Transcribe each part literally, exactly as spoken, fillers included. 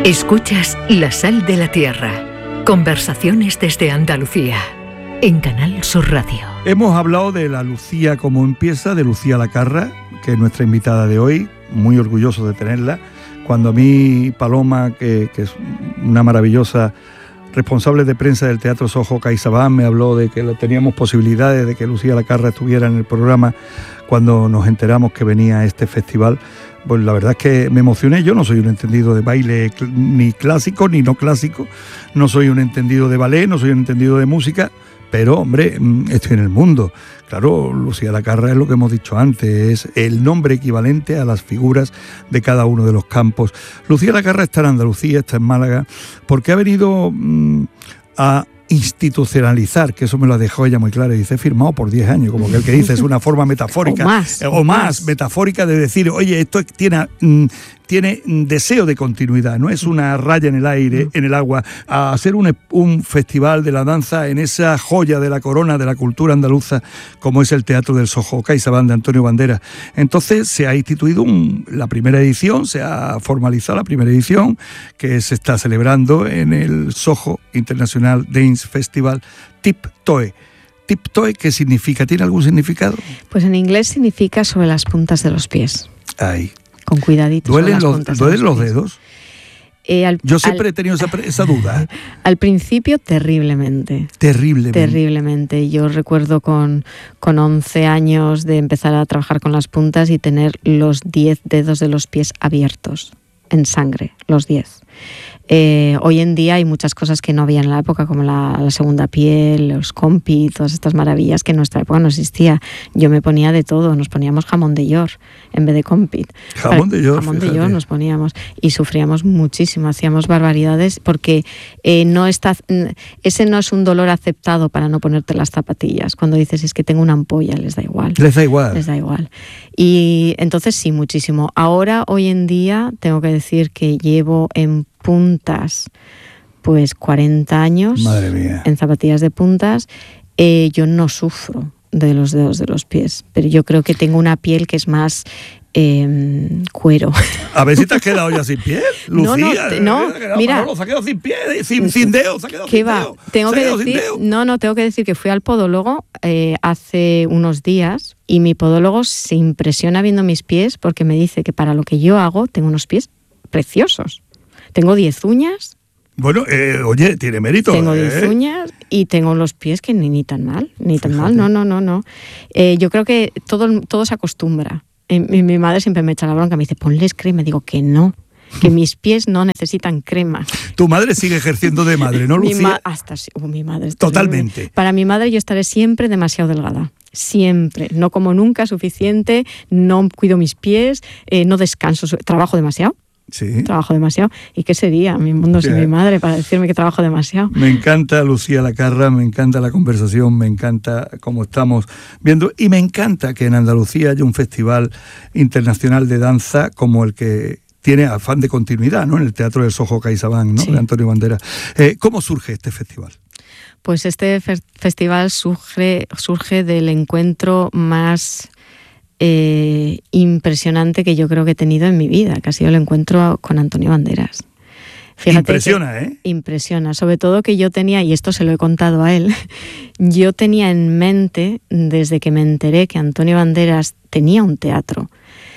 Escuchas La Sal de la Tierra. Conversaciones desde Andalucía. En Canal Sur Radio. Hemos hablado de la Lucía como empieza, de Lucía Lacarra, que es nuestra invitada de hoy. Muy orgulloso de tenerla. Cuando a mí Paloma, que, que es una maravillosa responsable de prensa del Teatro Soho CaixaBank, me habló de que teníamos posibilidades de que Lucía Lacarra estuviera en el programa cuando nos enteramos que venía a este festival. Pues la verdad es que me emocioné. Yo no soy un entendido de baile ni clásico ni no clásico, no soy un entendido de ballet, no soy un entendido de música, pero hombre, estoy en el mundo. Claro, Lucía Lacarra es lo que hemos dicho antes, es el nombre equivalente a las figuras de cada uno de los campos. Lucía Lacarra está en Andalucía, está en Málaga, porque ha venido mmm, a institucionalizar, que eso me lo ha dejado ella muy claro, y dice, he firmado por diez años, como que el que dice, es una forma metafórica, o más, o más metafórica de decir, oye, esto tiene, mm, tiene deseo de continuidad, no es una raya en el aire, en el agua, a hacer un, un festival de la danza en esa joya de la corona de la cultura andaluza, como es el Teatro del Soho CaixaBank de Antonio Banderas. Entonces se ha instituido un, la primera edición, se ha formalizado la primera edición, que se está celebrando en el Soho International Dance Festival Tiptoe. Tiptoe, ¿qué significa? ¿Tiene algún significado? Pues en inglés significa sobre las puntas de los pies. Ay. Con cuidadito. ¿Duelen los, ¿duelen los dedos? Eh, al, Yo siempre al, he tenido esa, esa duda. Al principio, terriblemente. Terriblemente. Terriblemente. Yo recuerdo con, con once años de empezar a trabajar con las puntas y tener los diez dedos de los pies abiertos, en sangre, los diez. Eh, hoy en día hay muchas cosas que no había en la época, como la, la segunda piel, los compi, todas estas maravillas que en nuestra época no existía. Yo me ponía de todo, nos poníamos jamón de york en vez de compit. Jamón de york, Jamón de york nos poníamos y sufríamos muchísimo, hacíamos barbaridades porque eh, no está, ese no es un dolor aceptado para no ponerte las zapatillas. Cuando dices, es que tengo una ampolla, les da igual. Les da igual. Les da igual. Y entonces sí, muchísimo. Ahora, hoy en día, tengo que decir que llevo en puntas pues cuarenta años. Madre mía. En zapatillas de puntas. Eh, yo no sufro de los dedos de los pies, pero yo creo que tengo una piel que es más eh, cuero. A ver si te has quedado ya sin piel, Lucía. No, no, no quedado, mira. Manolo, se ha quedado sin pie, sin, sin dedos, se ha quedado ¿Qué sin va? dedos. Tengo que decir, no, no, tengo que decir que fui al podólogo eh, hace unos días y mi podólogo se impresiona viendo mis pies porque me dice que para lo que yo hago tengo unos pies preciosos. Tengo diez uñas. Bueno, eh, oye, tiene mérito. Tengo diez ¿eh? uñas y tengo los pies que ni, ni tan mal, ni tan Fíjate. mal, no, no, no, no. Eh, yo creo que todo, todo se acostumbra. Eh, mi, mi madre siempre me echa la bronca, me dice, ponles crema. Digo que no, que mis pies no necesitan crema. Tu madre sigue ejerciendo de madre, ¿no, mi Lucía? ma- hasta oh, mi madre. Totalmente. Terrible. Para mi madre yo estaré siempre demasiado delgada. Siempre. No como nunca suficiente, no cuido mis pies, eh, no descanso, trabajo demasiado. Sí. Trabajo demasiado. ¿Y qué sería mi mundo sin Sí. mi madre para decirme que trabajo demasiado? Me encanta Lucía Lacarra, me encanta la conversación, me encanta cómo estamos viendo y me encanta que en Andalucía haya un festival internacional de danza como el que tiene afán de continuidad, ¿no? En el Teatro del Soho CaixaBank, ¿no? Sí. De Antonio Banderas. Eh, ¿Cómo surge este festival? Pues este fe- festival surge, surge del encuentro más eh, impresionante que yo creo que he tenido en mi vida, que ha sido el encuentro con Antonio Banderas. Fíjate Impresiona, que, ¿eh? Impresiona, sobre todo que yo tenía, y esto se lo he contado a él, yo tenía en mente, desde que me enteré que Antonio Banderas tenía un teatro,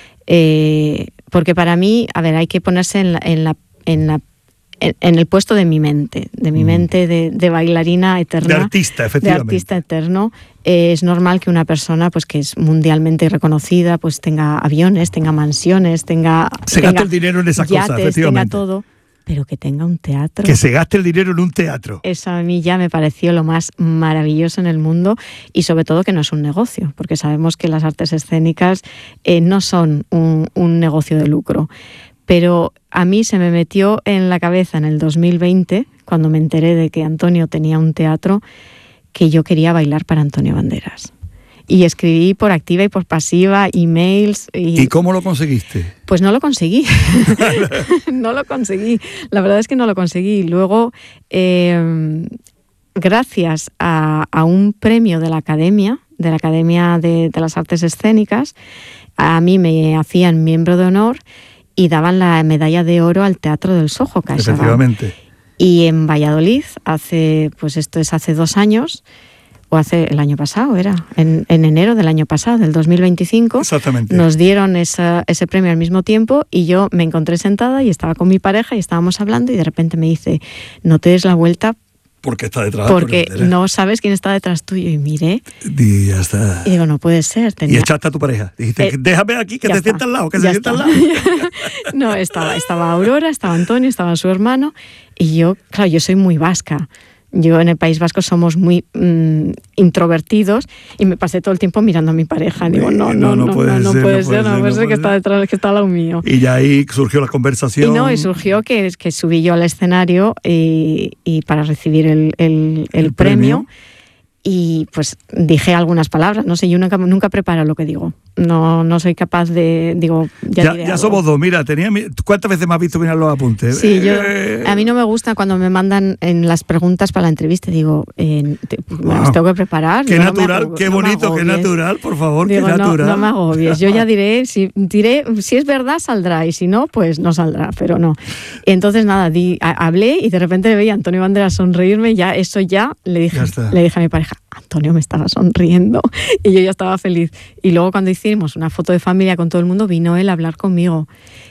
eh, porque para mí, a ver, hay que ponerse en la, en la, en la En, en el puesto de mi mente, de mi mente de, de bailarina eterna. De artista, De efectivamente. artista eterno. Eh, es normal que una persona pues que es mundialmente reconocida pues tenga aviones, tenga mansiones, tenga... Se tenga gaste el dinero en esas yates, cosas, efectivamente. tenga todo, pero que tenga un teatro. Que se gaste el dinero en un teatro. Eso a mí ya me pareció lo más maravilloso en el mundo y sobre todo que no es un negocio, porque sabemos que las artes escénicas eh, no son un, un negocio de lucro. Pero a mí se me metió en la cabeza en el dos mil veinte, cuando me enteré de que Antonio tenía un teatro, que yo quería bailar para Antonio Banderas. Y escribí por activa y por pasiva, emails. ¿Y, ¿Y cómo lo conseguiste? Pues no lo conseguí. No lo conseguí. La verdad es que no lo conseguí. Luego, eh, gracias a, a un premio de la Academia, de la Academia de, de las Artes Escénicas, a mí me hacían miembro de honor y daban la medalla de oro al Teatro del Soho, CaixaBank. Efectivamente. Y en Valladolid, hace, pues esto es hace dos años, o hace el año pasado, era, en, en enero del año pasado, del dos mil veinticinco, Exactamente. Nos dieron esa, ese premio al mismo tiempo y yo me encontré sentada y estaba con mi pareja y estábamos hablando y de repente me dice, no te des la vuelta Porque está detrás. porque no sabes quién está detrás tuyo. Y miré y ya está. Y digo, no puede ser. Tenía... Y echaste a tu pareja. Dijiste, eh, déjame aquí, que te está, sienta al lado, que se sienta está. al lado. No, estaba, estaba Aurora, estaba Antonio, estaba su hermano. Y yo, claro, yo soy muy vasca. Yo en el País Vasco somos muy mmm, introvertidos y me pasé todo el tiempo mirando a mi pareja. Digo, no, no, no, no puede no, ser, no puede ser, no puede ser que está detrás, que está al lado mío. Y ya ahí surgió la conversación. Y no, y surgió que, que subí yo al escenario y, y para recibir el, el, el, el premio. premio y pues dije algunas palabras. No sé, yo nunca, nunca preparo lo que digo. No, no soy capaz de, digo, ya, ya, diré ya algo. Somos dos, mira, tenía, ¿cuántas veces me has visto mirar los apuntes? Sí, yo, a mí no me gusta cuando me mandan en las preguntas para la entrevista, digo, eh, te, wow. Las tengo que preparar. Qué yo natural, no qué no bonito, qué natural, por favor, digo, qué natural. No, no me agobies, yo ya diré, si, diré, si es verdad saldrá y si no, pues no saldrá, pero no. Y entonces nada, di, a, hablé y de repente veía a Antonio Banderas sonreírme, ya eso ya le dije, ya le dije a mi pareja, Antonio me estaba sonriendo y yo ya estaba feliz. Y luego cuando hicimos una foto de familia con todo el mundo, vino él a hablar conmigo.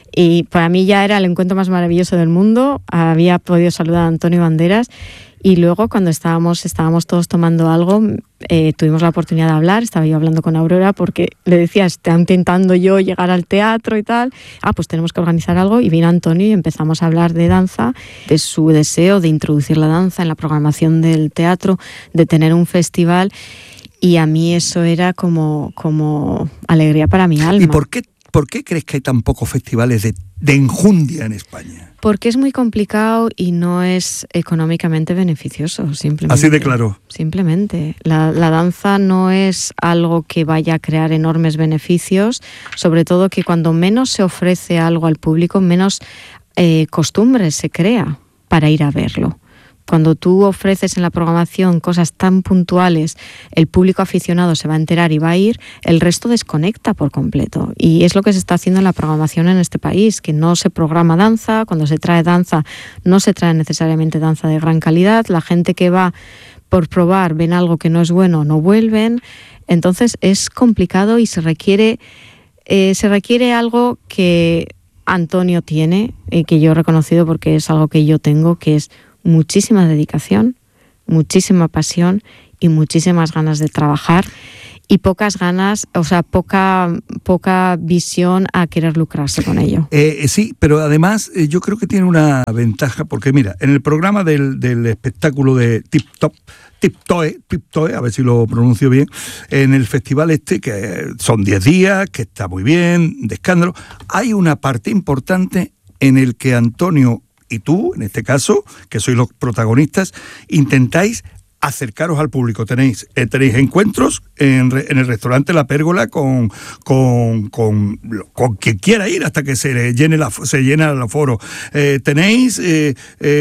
Y para mí ya era el encuentro más maravilloso del mundo. Había podido saludar a Antonio Banderas y luego cuando estábamos, estábamos todos tomando algo, eh, tuvimos la oportunidad de hablar. Estaba yo hablando con Aurora porque le decía, estoy intentando yo llegar al teatro y tal. Ah, pues tenemos que organizar algo. Y vino Antonio y empezamos a hablar de danza, de su deseo de introducir la danza en la programación del teatro, de tener un festival. Y a mí eso era como, como alegría para mi alma. ¿Y por qué, por qué crees que hay tan pocos festivales de, de enjundia en España? Porque es muy complicado y no es económicamente beneficioso, simplemente. Así de claro. Simplemente. La, la danza no es algo que vaya a crear enormes beneficios, sobre todo que cuando menos se ofrece algo al público, menos eh, costumbre se crea para ir a verlo. Cuando tú ofreces en la programación cosas tan puntuales, el público aficionado se va a enterar y va a ir, el resto desconecta por completo. Y es lo que se está haciendo en la programación en este país, que no se programa danza, cuando se trae danza no se trae necesariamente danza de gran calidad, la gente que va por probar ven algo que no es bueno, no vuelven. Entonces es complicado y se requiere, eh, se requiere algo que Antonio tiene y que yo he reconocido porque es algo que yo tengo, que es muchísima dedicación, muchísima pasión y muchísimas ganas de trabajar y pocas ganas, o sea, poca poca visión a querer lucrarse con ello. Eh, sí, pero además eh, yo creo que tiene una ventaja, porque mira, en el programa del, del espectáculo de Tip Top, Tiptoe, Tiptoe, a ver si lo pronuncio bien, en el festival este, que son diez días, que está muy bien, de escándalo, hay una parte importante en el que Antonio y tú, en este caso, que sois los protagonistas, intentáis acercaros al público. Tenéis, eh, tenéis encuentros en, en el restaurante La Pérgola con, con, con, con quien quiera ir hasta que se llene la, se llena el aforo. Eh, tenéis eh,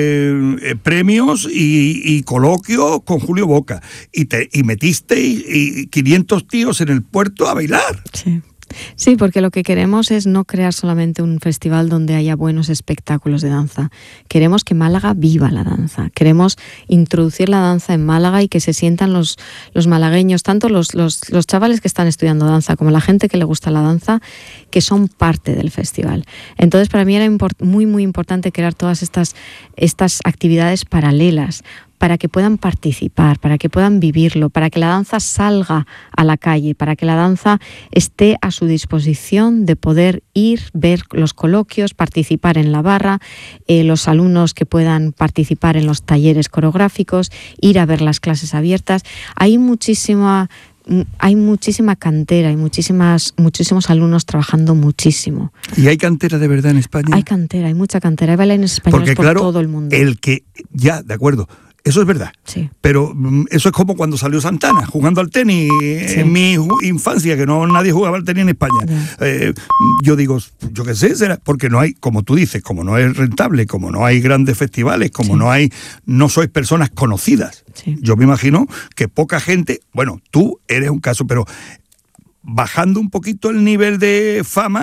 eh, premios y, y coloquios con Julio Boca. Y, te, y metisteis y quinientos tíos en el puerto a bailar. Sí. Sí, porque lo que queremos es no crear solamente un festival donde haya buenos espectáculos de danza. Queremos que Málaga viva la danza. Queremos introducir la danza en Málaga y que se sientan los, los malagueños, tanto los, los, los chavales que están estudiando danza como la gente que le gusta la danza, que son parte del festival. Entonces, para mí era import- muy, muy importante crear todas estas, estas actividades paralelas, para que puedan participar, para que puedan vivirlo, para que la danza salga a la calle, para que la danza esté a su disposición de poder ir, ver los coloquios, participar en la barra, eh, los alumnos que puedan participar en los talleres coreográficos, ir a ver las clases abiertas. Hay muchísima... Hay muchísima cantera, hay muchísimas, muchísimos alumnos trabajando muchísimo. ¿Y hay cantera de verdad en España? Hay cantera, hay mucha cantera, hay bailarines españoles Porque, por claro, todo el mundo. El que, ya, de acuerdo, eso es verdad. Sí. Pero eso es como cuando salió Santana, jugando al tenis sí. en mi infancia, que no nadie jugaba al tenis en España. Eh, yo digo, yo qué sé, será porque no hay, como tú dices, como no es rentable, como no hay grandes festivales, como sí. no hay, no sois personas conocidas. Sí. Yo me imagino que poca gente, bueno, tú eres un caso, pero bajando un poquito el nivel de fama,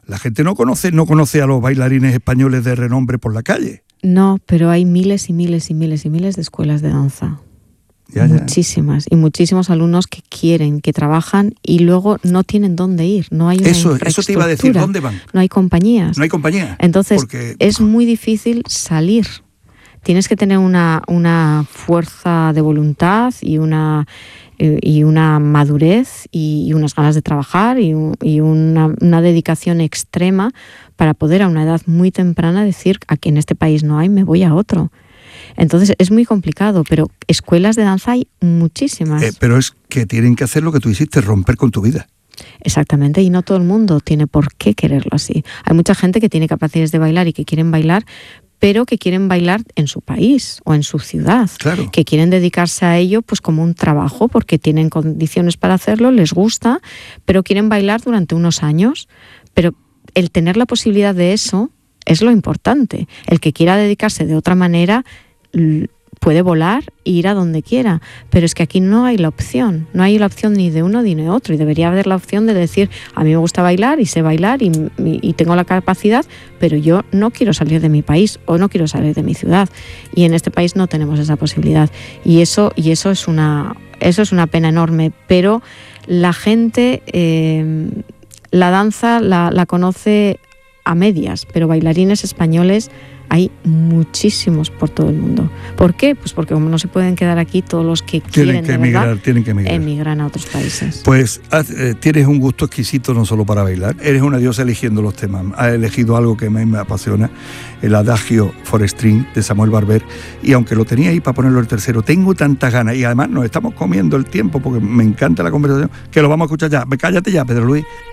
La gente no conoce, no conoce a los bailarines españoles de renombre por la calle. No, pero hay miles y miles y miles y miles de escuelas de danza. Ya, ya. Muchísimas. Y muchísimos alumnos que quieren, que trabajan y luego no tienen dónde ir. No hay una eso, eso te iba a decir, ¿dónde van? No hay compañías. No hay compañías. Entonces, porque... es muy difícil salir. Tienes que tener una, una fuerza de voluntad y una, y una madurez y, y unas ganas de trabajar y, y una, una dedicación extrema para poder a una edad muy temprana decir, aquí en este país no hay, me voy a otro. Entonces es muy complicado, pero escuelas de danza hay muchísimas. Eh, pero es que tienen que hacer lo que tú hiciste, romper con tu vida. Exactamente, y no todo el mundo tiene por qué quererlo así. Hay mucha gente que tiene capacidades de bailar y que quieren bailar, pero que quieren bailar en su país o en su ciudad, claro. Que quieren dedicarse a ello pues como un trabajo porque tienen condiciones para hacerlo, les gusta, pero quieren bailar durante unos años. Pero el tener la posibilidad de eso es lo importante. El que quiera dedicarse de otra manera puede volar e ir a donde quiera, pero es que aquí no hay la opción, no hay la opción ni de uno ni de otro, y debería haber la opción de decir, a mí me gusta bailar y sé bailar y, y, y tengo la capacidad, pero yo no quiero salir de mi país o no quiero salir de mi ciudad, y en este país no tenemos esa posibilidad, y eso, y eso es una, eso es una pena enorme, pero la gente eh, la danza la, la conoce a medias, pero bailarines españoles hay muchísimos por todo el mundo. ¿Por qué? Pues porque como no se pueden quedar aquí, todos los que tienen quieren que de emigrar, verdad, tienen que emigrar. emigran a otros países. Pues eh, tienes un gusto exquisito no solo para bailar, eres una diosa eligiendo los temas. Has elegido algo que a mí me apasiona, el Adagio for String de Samuel Barber, y aunque lo tenía ahí para ponerlo el tercero, tengo tantas ganas, y además nos estamos comiendo el tiempo porque me encanta la conversación, que lo vamos a escuchar ya. Cállate ya, Pedro Luis.